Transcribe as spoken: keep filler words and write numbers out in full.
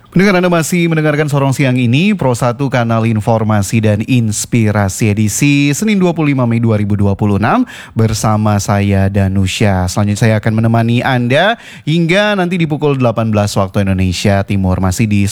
Pendengar, Anda masih mendengarkan Sorong Siang ini, Pro satu Kanal Informasi dan Inspirasi edisi Senin dua puluh lima Mei dua ribu dua puluh enam bersama saya Danusya. Selanjutnya saya akan menemani Anda hingga nanti di pukul delapan belas waktu Indonesia Timur, masih di